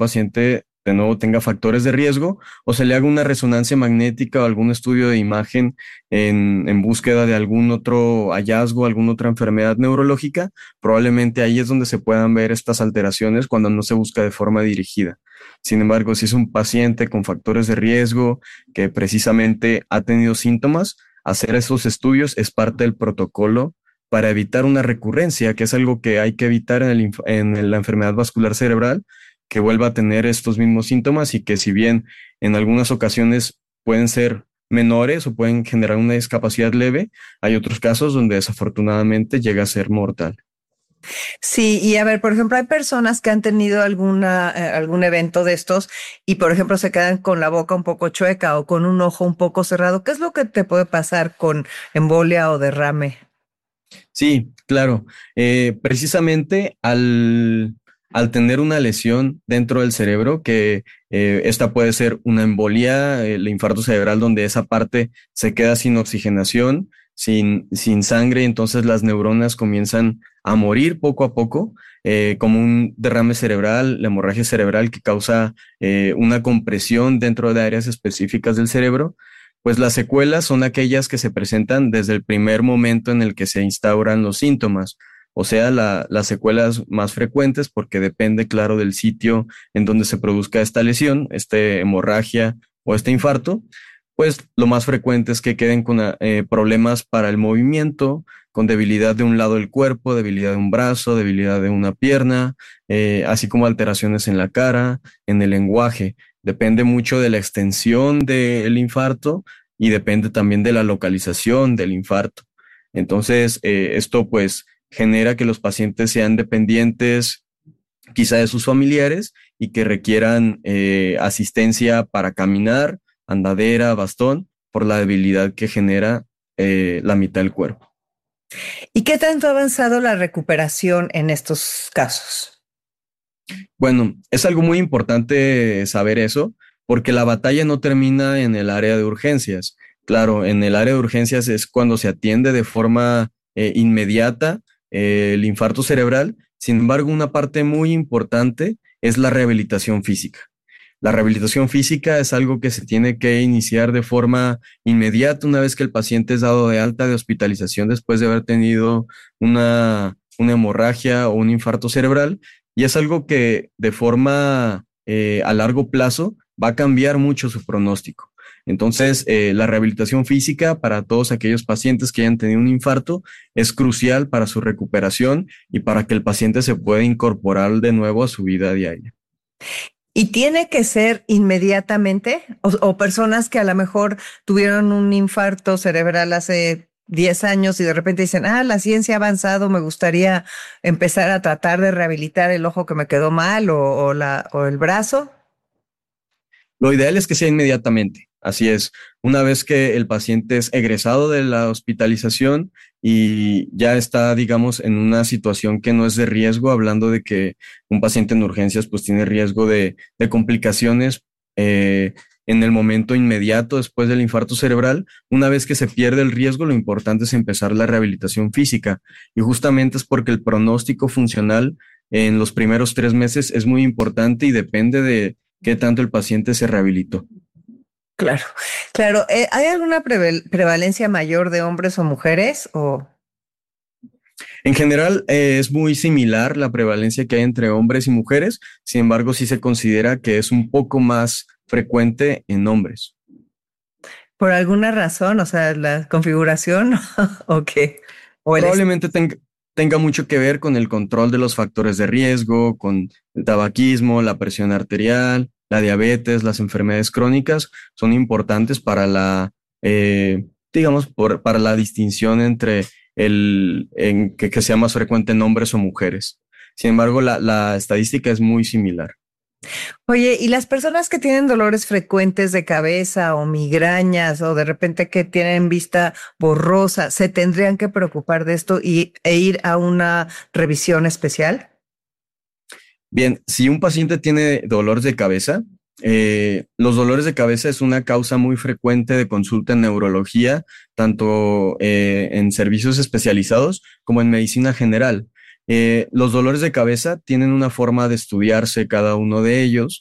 paciente de nuevo tenga factores de riesgo o se le haga una resonancia magnética o algún estudio de imagen en búsqueda de algún otro hallazgo, alguna otra enfermedad neurológica, probablemente ahí es donde se puedan ver estas alteraciones cuando no se busca de forma dirigida. Sin embargo, si es un paciente con factores de riesgo que precisamente ha tenido síntomas, hacer esos estudios es parte del protocolo para evitar una recurrencia, que es algo que hay que evitar en la enfermedad vascular cerebral, que vuelva a tener estos mismos síntomas y que si bien en algunas ocasiones pueden ser menores o pueden generar una discapacidad leve, hay otros casos donde desafortunadamente llega a ser mortal. Sí, y a ver, por ejemplo, hay personas que han tenido algún evento de estos y, por ejemplo, se quedan con la boca un poco chueca o con un ojo un poco cerrado. ¿Qué es lo que te puede pasar con embolia o derrame? Sí, claro. Precisamente al tener una lesión dentro del cerebro, que esta puede ser una embolia, el infarto cerebral, donde esa parte se queda sin oxigenación, sin sangre, entonces las neuronas comienzan a morir poco a poco, como un derrame cerebral, la hemorragia cerebral que causa una compresión dentro de áreas específicas del cerebro. Pues las secuelas son aquellas que se presentan desde el primer momento en el que se instauran los síntomas, o sea, las secuelas más frecuentes, porque depende, claro, del sitio en donde se produzca esta lesión, esta hemorragia o este infarto, pues lo más frecuente es que queden con problemas para el movimiento, con debilidad de un lado del cuerpo, debilidad de un brazo, debilidad de una pierna, así como alteraciones en la cara, en el lenguaje. Depende mucho de la extensión del infarto y depende también de la localización del infarto. Entonces, esto pues genera que los pacientes sean dependientes quizá de sus familiares y que requieran asistencia para caminar, andadera, bastón, por la debilidad que genera la mitad del cuerpo. ¿Y qué tanto ha avanzado la recuperación en estos casos? Bueno, es algo muy importante saber eso, porque la batalla no termina en el área de urgencias. Claro, en el área de urgencias es cuando se atiende de forma inmediata el infarto cerebral. Sin embargo, una parte muy importante es la rehabilitación física. La rehabilitación física es algo que se tiene que iniciar de forma inmediata una vez que el paciente es dado de alta de hospitalización después de haber tenido una hemorragia o un infarto cerebral. Y es algo que de forma a largo plazo va a cambiar mucho su pronóstico. Entonces, la rehabilitación física para todos aquellos pacientes que hayan tenido un infarto es crucial para su recuperación y para que el paciente se pueda incorporar de nuevo a su vida diaria. ¿Y tiene que ser inmediatamente? O personas que a lo mejor tuvieron un infarto cerebral hace 10 años y de repente dicen, la ciencia ha avanzado, me gustaría empezar a tratar de rehabilitar el ojo que me quedó mal o el brazo. Lo ideal es que sea inmediatamente. Así es, una vez que el paciente es egresado de la hospitalización y ya está, digamos, en una situación que no es de riesgo, hablando de que un paciente en urgencias pues tiene riesgo de complicaciones en el momento inmediato después del infarto cerebral, una vez que se pierde el riesgo, lo importante es empezar la rehabilitación física. Y justamente es porque el pronóstico funcional en los primeros 3 meses es muy importante y depende de qué tanto el paciente se rehabilitó. Claro, claro. ¿Hay alguna prevalencia mayor de hombres o mujeres? O En general, es muy similar la prevalencia que hay entre hombres y mujeres, sin embargo, sí se considera que es un poco más frecuente en hombres. por alguna razón, o sea, la configuración o qué, o el Probablemente tenga mucho que ver con el control de los factores de riesgo, con el tabaquismo, la presión arterial, la diabetes, las enfermedades crónicas, son importantes para digamos, para la distinción entre que sea más frecuente en hombres o mujeres. Sin embargo, la estadística es muy similar. Oye, ¿y las personas que tienen dolores frecuentes de cabeza o migrañas o de repente que tienen vista borrosa, se tendrían que preocupar de esto e ir a una revisión especial? Bien, si un paciente tiene dolores de cabeza, los dolores de cabeza es una causa muy frecuente de consulta en neurología, tanto en servicios especializados como en medicina general. Los dolores de cabeza tienen una forma de estudiarse cada uno de ellos